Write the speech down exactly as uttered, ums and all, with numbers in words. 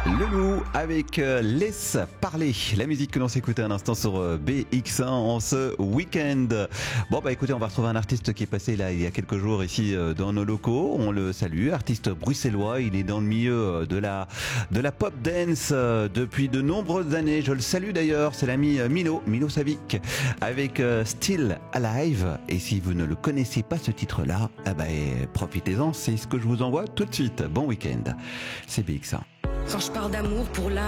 Le Loup avec euh, Laisse parler, la musique que l'on s'écoutait un instant sur euh, B X un en ce week-end. Bon bah écoutez, on va retrouver un artiste qui est passé là il y a quelques jours ici euh, dans nos locaux. On le salue, artiste bruxellois. Il est dans le milieu euh, de la de la pop dance euh, depuis de nombreuses années. Je le salue d'ailleurs, c'est l'ami euh, Mino, Mino Savic avec euh, Still Alive. Et si vous ne le connaissez pas ce titre-là, ah bah, profitez-en, c'est ce que je vous envoie tout de suite. Bon week-end, c'est B X un. Quand je parle d'amour pour la